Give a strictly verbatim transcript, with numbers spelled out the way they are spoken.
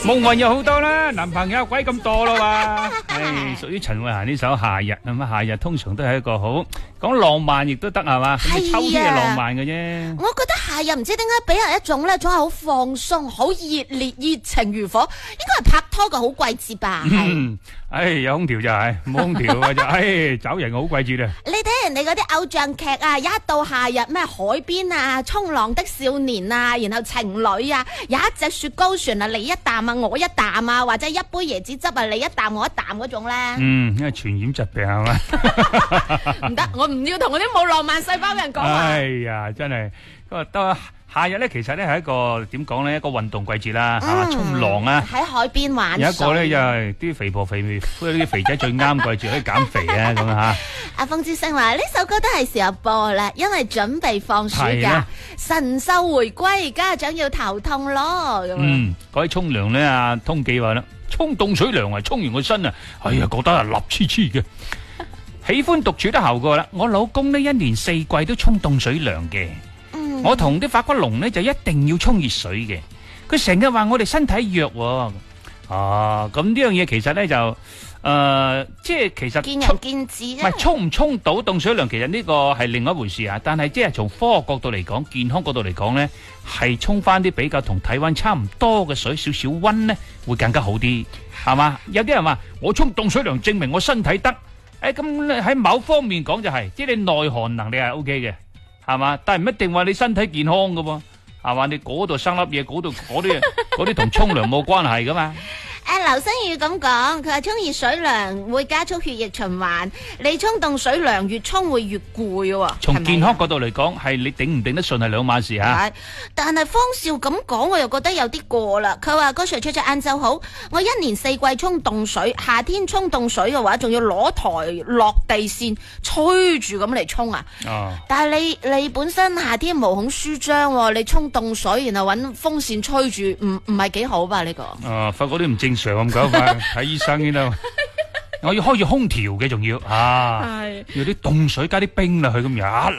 夢雲有好多啦，男朋友鬼咁多咯喎。唉，屬於陳慧嫻呢首《夏日》咁啊，夏日通常都係一個好講浪漫，亦都得係嘛。咁你秋天係浪漫嘅啫。 我覺得夏日唔知點解俾人一種咧，總係好放鬆、好熱烈、熱情如火，應該係拍拖嘅好季節吧？ 嗯，唉，有空調就係，冇空調嘅就唉，走人嘅好季節啦。 你睇人哋嗰啲偶像劇啊，一到夏日咩海邊啊、衝浪的少年啊，然後情侶啊，有一隻雪糕船啊，你一啖啊，我一啖啊，或者一杯椰子汁啊，你一啖我一啖嗰種咧。 嗯，因為傳染疾病係嘛。 唔得，我唔要同嗰啲冇浪漫細胞嘅人講話。 哎呀，真係，咁啊得夏日咧，其實咧係一個點講咧，一個運動季節啦，嚇衝浪啊， 喺海邊玩。 有一個咧就係啲肥婆肥妹，嗰啲肥仔最啱季節可以減肥啊咁啊嚇。 阿風之聲話呢首歌都係時候播啦，因為準備放暑假，神獸回歸，家長要頭痛咯。 嗯，講起沖涼咧，阿通記話啦，沖凍水涼啊，沖完個身啊，哎呀覺得啊立黐黐嘅。喜歡獨處得喉過啦，我老公呢一年四季都沖凍水涼嘅。嗯、我同啲發骨龍呢就一定要沖熱水嘅。佢成日話我哋身體弱喎。啊，咁呢樣嘢其實呢就誒、呃，即係其實見仁見智啫。 唔係沖唔沖到凍水涼，其實呢個係另外一回事啊。但係即係從科學角度嚟講，健康角度嚟講呢，係沖翻啲比較同體溫差唔多嘅水，少少溫呢會更加好啲，係嘛？有啲人話我沖凍水涼證明我身體得。誒，咁喺某方面講就係，即係你耐寒能力係 O K 嘅，係嘛？但係唔一定話你身體健康噶喎，係嘛？你嗰度生粒嘢，嗰度嗰啲嗰啲同沖涼冇關係噶嘛？ 誒，劉星宇咁講，佢話沖熱水涼會加速血液循環，你沖凍水涼越沖會越攰喎。 從健康角度嚟講，係你頂唔頂得順係兩碼事吓。 但係方少咁講，我又覺得有啲過啦。佢話嗰 Sir 出咗晏晝好，我一年四季沖凍水，夏天沖凍水嘅話，仲要攞台落地扇吹住咁嚟沖啊。哦。但係你你本身夏天毛孔舒張，你沖凍水，然後揾風扇吹住，唔唔係幾好吧？呢個。啊， 發覺啲唔正常咁搞法，睇醫生先得。我要開住空調嘅，仲要啊，要啲凍水加啲冰落去咁樣。